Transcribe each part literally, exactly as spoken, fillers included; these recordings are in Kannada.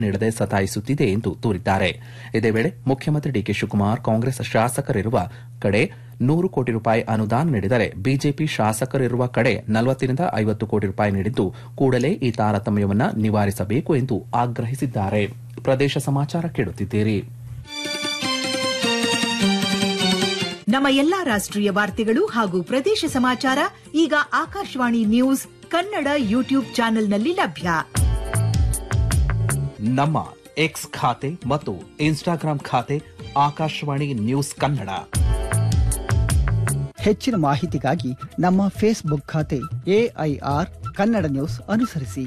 ನೀಡದೆ ಸತಾಯಿಸುತ್ತಿದೆ ಎಂದು ದೂರಿದ್ದಾರೆ. ಇದೇ ವೇಳೆ ಮುಖ್ಯಮಂತ್ರಿ ಡಿಕೆ ಶಿವಕುಮಾರ್ ಕಾಂಗ್ರೆಸ್ ಶಾಸಕರಿರುವ ಕಡೆ ನೂರು ಕೋಟಿ ರೂಪಾಯಿ ಅನುದಾನ ನೀಡಿದರೆ ಬಿಜೆಪಿ ಶಾಸಕರಿರುವ ಕಡೆ ನಲವತ್ತರಿಂದ ಐವತ್ತು ಕೋಟಿ ರೂಪಾಯಿ ನೀಡಿದ್ದು ಕೂಡಲೇ ಈ ತಾರತಮ್ಯವನ್ನು ನಿವಾರಿಸಬೇಕು ಎಂದು ಆಗ್ರಹಿಸಿದ್ದಾರೆ. ಪ್ರದೇಶ ಸಮಾಚಾರ ಕೇಳುತ್ತಿದ್ದೀರಿ. ನಮ್ಮ ಎಲ್ಲಾ ರಾಷ್ಟ್ರೀಯ ವಾರ್ತೆಗಳು ಹಾಗೂ ಪ್ರದೇಶ ಸಮಾಚಾರ ಈಗ ಆಕಾಶವಾಣಿ ನ್ಯೂಸ್ ಕನ್ನಡ ಯೂಟ್ಯೂಬ್ ಚಾನೆಲ್ನಲ್ಲಿ ಲಭ್ಯ. ನಮ್ಮ ಎಕ್ಸ್ ಖಾತೆ ಮತ್ತು ಇನ್ಸ್ಟಾಗ್ರಾಂ ಖಾತೆ ಆಕಾಶವಾಣಿ ನ್ಯೂಸ್ ಕನ್ನಡ. ಹೆಚ್ಚಿನ ಮಾಹಿತಿಗಾಗಿ ನಮ್ಮ ಫೇಸ್ಬುಕ್ ಖಾತೆ ಎಐಆರ್ ಕನ್ನಡ ನ್ಯೂಸ್ ಅನುಸರಿಸಿ.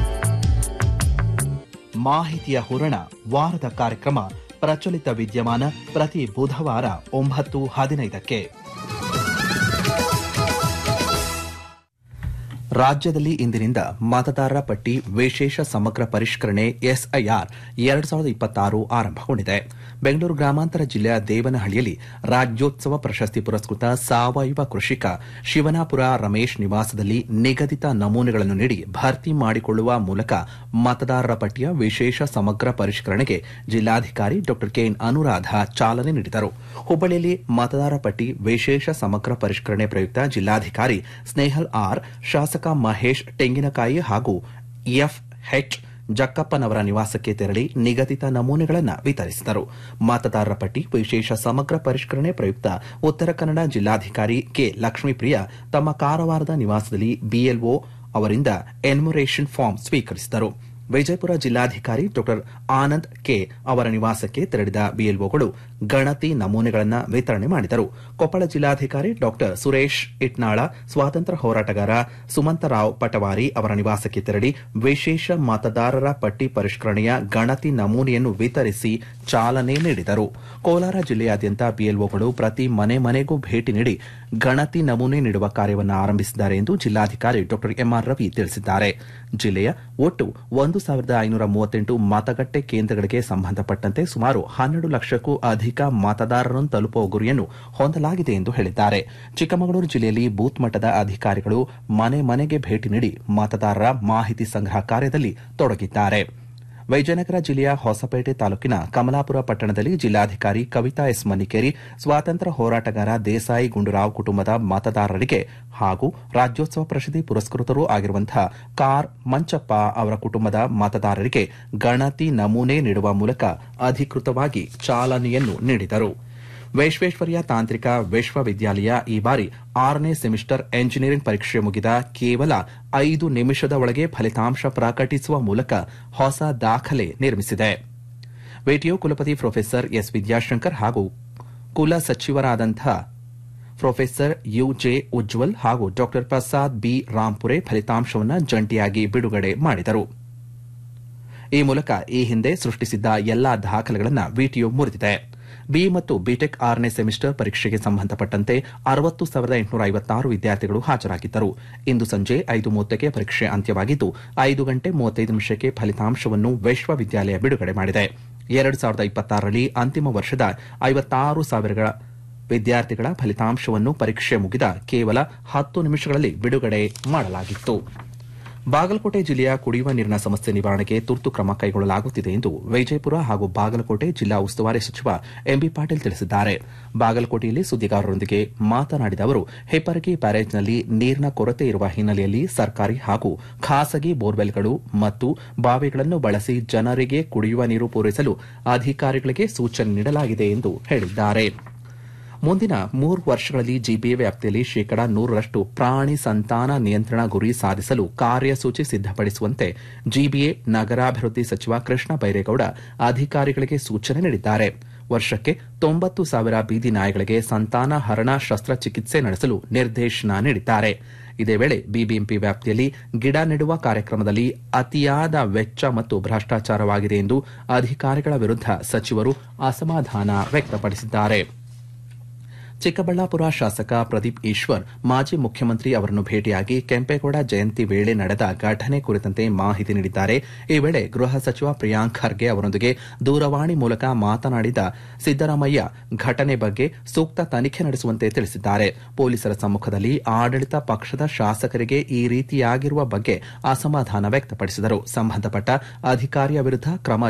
ಮಾಹಿತಿಯ ಹೂರಣ ವಾರದ ಕಾರ್ಯಕ್ರಮ ಪ್ರಚಲಿತ ವಿದ್ಯಮಾನ ಪ್ರತಿ ಬುಧವಾರ ಒಂಬತ್ತು ಹದಿನೈದಕ್ಕೆ. ರಾಜ್ಯದಲ್ಲಿ ಇಂದಿನಿಂದ ಮತದಾರರ ಪಟ್ಟಿ ವಿಶೇಷ ಸಮಗ್ರ ಪರಿಷ್ಕರಣೆ ಎಸ್ಐಆರ್ ಎರಡು ಸಾವಿರದ ಇಪ್ಪತ್ತಾರು ಆರಂಭಗೊಂಡಿದೆ. ಬೆಂಗಳೂರು ಗ್ರಾಮಾಂತರ ಜಿಲ್ಲೆಯ ದೇವನಹಳ್ಳಿಯಲ್ಲಿ ರಾಜ್ಯೋತ್ಸವ ಪ್ರಶಸ್ತಿ ಪುರಸ್ಕೃತ ಸಾವಯವ ಕೃಷಿಕ ಶಿವನಾಪುರ ರಮೇಶ್ ನಿವಾಸದಲ್ಲಿ ನಿಗದಿತ ನಮೂನೆಗಳನ್ನು ನೀಡಿ ಭರ್ತಿ ಮಾಡಿಕೊಳ್ಳುವ ಮೂಲಕ ಮತದಾರರ ಪಟ್ಟಿಯ ವಿಶೇಷ ಸಮಗ್ರ ಪರಿಷ್ಕರಣೆಗೆ ಜಿಲ್ಲಾಧಿಕಾರಿ ಡಾ ಕೆಎನ್ ಅನುರಾಧ ಚಾಲನೆ ನೀಡಿದರು. ಹುಬ್ಬಳ್ಳಿಯಲ್ಲಿ ಮತದಾರರ ಪಟ್ಟಿ ವಿಶೇಷ ಸಮಗ್ರ ಪರಿಷ್ಕರಣೆ ಪ್ರಯುಕ್ತ ಜಿಲ್ಲಾಧಿಕಾರಿ ಸ್ನೇಹಲ್ ಆರ್, ಶಾಸಕ ಮಹೇಶ್ ತೆಂಗಿನಕಾಯಿ ಹಾಗೂ ಎಫ್ಎಚ್ ಜಕ್ಕಪ್ಪನವರ ನಿವಾಸಕ್ಕೆ ತೆರಳಿ ನಿಗದಿತ ನಮೂನೆಗಳನ್ನು ವಿತರಿಸಿದರು. ಮತದಾರರ ಪಟ್ಟಿ ವಿಶೇಷ ಸಮಗ್ರ ಪರಿಷ್ಕರಣೆ ಪ್ರಯುಕ್ತ ಉತ್ತರ ಕನ್ನಡ ಜಿಲ್ಲಾಧಿಕಾರಿ ಕೆ ಲಕ್ಷ್ಮೀಪ್ರಿಯ ತಮ್ಮ ಕಾರವಾರದ ನಿವಾಸದಲ್ಲಿ ಬಿಎಲ್ಒ ಅವರಿಂದ ಎನ್ಯುಮರೇಷನ್ ಫಾರ್ಮ್ ಸ್ವೀಕರಿಸಿದರು. ವಿಜಯಪುರ ಜಿಲ್ಲಾಧಿಕಾರಿ ಡಾ ಆನಂದ್ ಕೆ ಅವರ ನಿವಾಸಕ್ಕೆ ತೆರಳಿದ ಬಿಎಲ್ಒಗಳು ಗಣತಿ ನಮೂನೆಗಳನ್ನು ವಿತರಣೆ ಮಾಡಿದರು. ಕೊಪ್ಪಳ ಜಿಲ್ಲಾಧಿಕಾರಿ ಡಾ ಸುರೇಶ್ ಇಟ್ನಾಳ ಸ್ವಾತಂತ್ರ್ಯ ಹೋರಾಟಗಾರ ಸುಮಂತರಾವ್ ಪಟವಾರಿ ಅವರ ನಿವಾಸಕ್ಕೆ ತೆರಳಿ ವಿಶೇಷ ಮತದಾರರ ಪಟ್ಟಿ ಪರಿಷ್ಕರಣೆಯ ಗಣತಿ ನಮೂನೆಯನ್ನು ವಿತರಿಸಿ ಚಾಲನೆ ನೀಡಿದರು. ಕೋಲಾರ ಜಿಲ್ಲೆಯಾದ್ಯಂತ ಬಿಎಲ್ಒಗಳು ಪ್ರತಿ ಮನೆ ಮನೆಗೂ ಭೇಟಿ ನೀಡಿ ಗಣತಿ ನಮೂನೆ ನೀಡುವ ಕಾರ್ಯವನ್ನು ಆರಂಭಿಸಿದ್ದಾರೆ ಎಂದು ಜಿಲ್ಲಾಧಿಕಾರಿ ಡಾ ಎಂಆರ್ ರವಿ ತಿಳಿಸಿದ್ದಾರೆ. ಜಿಲ್ಲೆಯ ಒಟ್ಟು ಒಂದು ಸಾವಿರದ ಐನೂರ ಮೂವತ್ತೆಂಟು ಮತಗಟ್ಟೆ ಕೇಂದ್ರಗಳಿಗೆ ಸಂಬಂಧಪಟ್ಟಂತೆ ಸುಮಾರು ಹನ್ನೆರಡು ಲಕ್ಷಕ್ಕೂ ಅಧಿಕ ಮತದಾರರನ್ನು ತಲುಪುವ ಗುರಿಯನ್ನು ಹೊಂದಲಾಗಿದೆ ಎಂದು ಹೇಳಿದ್ದಾರೆ. ಚಿಕ್ಕಮಗಳೂರು ಜಿಲ್ಲೆಯಲ್ಲಿ ಬೂತ್ ಮಟ್ಟದ ಅಧಿಕಾರಿಗಳು ಮನೆ ಮನೆಗೆ ಭೇಟಿ ನೀಡಿ ಮತದಾರರ ಮಾಹಿತಿ ಸಂಗ್ರಹ ಕಾರ್ಯದಲ್ಲಿ ತೊಡಗಿದ್ದಾರೆ. ವಿಜಯನಗರ ಜಿಲ್ಲೆಯ ಹೊಸಪೇಟೆ ತಾಲೂಕಿನ ಕಮಲಾಪುರ ಪಟ್ಟಣದಲ್ಲಿ ಜಿಲ್ಲಾಧಿಕಾರಿ ಕವಿತಾ ಎಸ್ ಮನ್ನಿಕೇರಿ ಸ್ವಾತಂತ್ರ್ಯ ಹೋರಾಟಗಾರ ದೇಸಾಯಿ ಗುಂಡೂರಾವ್ ಕುಟುಂಬದ ಮತದಾರರಿಗೆ ಹಾಗೂ ರಾಜ್ಯೋತ್ಸವ ಪ್ರಶಸ್ತಿ ಪುರಸ್ಕೃತರೂ ಆಗಿರುವಂತಹ ಕಾರ್ ಮಂಚಪ್ಪ ಅವರ ಕುಟುಂಬದ ಮತದಾರರಿಗೆ ಗಣತಿ ನಮೂನೆ ನೀಡುವ ಮೂಲಕ ಅಧಿಕೃತವಾಗಿ ಚಾಲನೆಯನ್ನು ನೀಡಿದರು. ವಿಶ್ವೇಶ್ವರಯ್ಯ ತಾಂತ್ರಿಕ ವಿಶ್ವವಿದ್ಯಾಲಯ ಈ ಬಾರಿ ಆರನೇ ಸೆಮಿಸ್ಟರ್ ಎಂಜಿನಿಯರಿಂಗ್ ಪರೀಕ್ಷೆ ಮುಗಿದ ಕೇವಲ ಐದು ನಿಮಿಷದ ಒಳಗೆ ಫಲಿತಾಂಶ ಪ್ರಕಟಿಸುವ ಮೂಲಕ ಹೊಸ ದಾಖಲೆ ನಿರ್ಮಿಸಿದೆ. ವಿಟಿಯು ಕುಲಪತಿ ಪ್ರೊಫೆಸರ್ ಎಸ್ ವಿದ್ಯಾಶಂಕರ್ ಹಾಗೂ ಕುಲ ಸಚಿವರಾದಂತಹ ಪ್ರೊಫೆಸರ್ ಯುಜೆ ಉಜ್ವಲ್ ಹಾಗೂ ಡಾ ಪ್ರಸಾದ್ ಬಿ ರಾಂಪುರೆ ಫಲಿತಾಂಶವನ್ನು ಜಂಟಿಯಾಗಿ ಬಿಡುಗಡೆ ಮಾಡಿದರು. ಈ ಮೂಲಕ ಈ ಹಿಂದೆ ಸೃಷ್ಟಿಸಿದ್ದ ಎಲ್ಲಾ ದಾಖಲೆಗಳನ್ನು ವಿಟಿಯು ಮುರಿದಿದೆ. ಬಿ ಮತ್ತು ಬಿಟೆಕ್ ಆರನೇ ಸೆಮಿಸ್ಟರ್ ಪರೀಕ್ಷೆಗೆ ಸಂಬಂಧಪಟ್ಟಂತೆ ಅರವತ್ತು ಸಾವಿರದ ಎಂಟುನೂರ ಐವತ್ತಾರು ವಿದ್ಯಾರ್ಥಿಗಳು ಹಾಜರಾಗಿದ್ದರು. ಇಂದು ಸಂಜೆ ಐದು ಮೂವತ್ತಕ್ಕೆ ಪರೀಕ್ಷೆ ಅಂತ್ಯವಾಗಿದ್ದು ಐದು ಗಂಟೆ ಮೂವತ್ತೈದು ನಿಮಿಷಕ್ಕೆ ಫಲಿತಾಂಶವನ್ನು ವಿಶ್ವವಿದ್ಯಾಲಯ ಬಿಡುಗಡೆ ಮಾಡಿದೆ. ಎರಡು ಸಾವಿರದ ಇಪ್ಪತ್ತಾರರಲ್ಲಿ ಅಂತಿಮ ವರ್ಷದ ಐವತ್ತಾರು ಸಾವಿರ ವಿದ್ಯಾರ್ಥಿಗಳ ಫಲಿತಾಂಶವನ್ನು ಪರೀಕ್ಷೆ ಮುಗಿದ ಕೇವಲ ಹತ್ತು ನಿಮಿಷಗಳಲ್ಲಿ ಬಿಡುಗಡೆ ಮಾಡಲಾಗಿತ್ತು. ಬಾಗಲಕೋಟೆ ಜಿಲ್ಲೆಯ ಕುಡಿಯುವ ನೀರಿನ ಸಮಸ್ಯೆ ನಿವಾರಣೆಗೆ ತುರ್ತು ಕ್ರಮ ಕೈಗೊಳ್ಳಲಾಗುತ್ತಿದೆ ಎಂದು ವಿಜಯಪುರ ಹಾಗೂ ಬಾಗಲಕೋಟೆ ಜಿಲ್ಲಾ ಉಸ್ತುವಾರಿ ಸಚಿವ ಎಂಬಿ ಪಾಟೀಲ್ ತಿಳಿಸಿದ್ದಾರೆ. ಬಾಗಲಕೋಟೆಯಲ್ಲಿ ಸುದ್ದಿಗಾರರೊಂದಿಗೆ ಮಾತನಾಡಿದ ಅವರು, ಹೆಬ್ಬರಗಿ ಬ್ಯಾರೇಜ್ನಲ್ಲಿ ನೀರಿನ ಕೊರತೆ ಇರುವ ಹಿನ್ನೆಲೆಯಲ್ಲಿ ಸರ್ಕಾರಿ ಹಾಗೂ ಖಾಸಗಿ ಬೋರ್ವೆಲ್ಗಳು ಮತ್ತು ಬಾವಿಗಳನ್ನು ಬಳಸಿ ಜನರಿಗೆ ಕುಡಿಯುವ ನೀರು ಪೂರೈಸಲು ಅಧಿಕಾರಿಗಳಿಗೆ ಸೂಚನೆ ನೀಡಲಾಗಿದೆ ಎಂದು ಹೇಳಿದ್ದಾರೆ. ಮುಂದಿನ ಮೂರು ವರ್ಷಗಳಲ್ಲಿ ಜಿಬಿಎ ವ್ಯಾಪ್ತಿಯಲ್ಲಿ ಶೇಕಡಾ ನೂರರಷ್ಟು ಪ್ರಾಣಿ ಸಂತಾನ ನಿಯಂತ್ರಣ ಗುರಿ ಸಾಧಿಸಲು ಕಾರ್ಯಸೂಚಿ ಸಿದ್ದಪಡಿಸುವಂತೆ ಜಿಬಿಎ ನಗರಾಭಿವೃದ್ಧಿ ಸಚಿವ ಕೃಷ್ಣ ಬೈರೇಗೌಡ ಅಧಿಕಾರಿಗಳಿಗೆ ಸೂಚನೆ ನೀಡಿದ್ದಾರೆ. ವರ್ಷಕ್ಕೆ ತೊಂಬತ್ತು ಸಾವಿರ ಬೀದಿ ನಾಯಿಗಳಿಗೆ ಸಂತಾನ ಹರಣ ಶಸ್ತ್ರಚಿಕಿತ್ಸೆ ನಡೆಸಲು ನಿರ್ದೇಶನ ನೀಡಿದ್ದಾರೆ. ಇದೇ ವೇಳೆ ಬಿಬಿಎಂಪಿ ವ್ಯಾಪ್ತಿಯಲ್ಲಿ ಗಿಡ ನೆಡುವ ಕಾರ್ಯಕ್ರಮದಲ್ಲಿ ಅತಿಯಾದ ವೆಚ್ಚ ಮತ್ತು ಭ್ರಷ್ಟಾಚಾರವಾಗಿದೆ ಎಂದು ಅಧಿಕಾರಿಗಳ ವಿರುದ್ಧ ಸಚಿವರು ಅಸಮಾಧಾನ ವ್ಯಕ್ತಪಡಿಸಿದ್ದಾರೆ. ಚಿಕ್ಕಬಳ್ಳಾಪುರ ಶಾಸಕ ಪ್ರದೀಪ್ ಈಶ್ವರ್ ಮಾಜಿ ಮುಖ್ಯಮಂತ್ರಿ ಅವರನ್ನು ಭೇಟಿಯಾಗಿ ಕೆಂಪೇಗೌಡ ಜಯಂತಿ ವೇಳೆ ನಡೆದ ಘಟನೆ ಕುರಿತಂತೆ ಮಾಹಿತಿ ನೀಡಿದ್ದಾರೆ. ಈ ವೇಳೆ ಗೃಹ ಸಚಿವ ಪ್ರಿಯಾಂಕ್ ಖರ್ಗೆ ಅವರೊಂದಿಗೆ ದೂರವಾಣಿ ಮೂಲಕ ಮಾತನಾಡಿದ ಸಿದ್ದರಾಮಯ್ಯ ಘಟನೆ ಬಗ್ಗೆ ಸೂಕ್ತ ತನಿಖೆ ನಡೆಸುವಂತೆ ತಿಳಿಸಿದ್ದಾರೆ. ಪೊಲೀಸರ ಸಮ್ಮುಖದಲ್ಲಿ ಆಡಳಿತ ಪಕ್ಷದ ಶಾಸಕರಿಗೆ ಈ ರೀತಿಯಾಗಿರುವ ಬಗ್ಗೆ ಅಸಮಾಧಾನ ವ್ಯಕ್ತಪಡಿಸಿದರು. ಸಂಬಂಧಪಟ್ಟ ಅಧಿಕಾರಿಯ ವಿರುದ್ಧ ಕ್ರಮ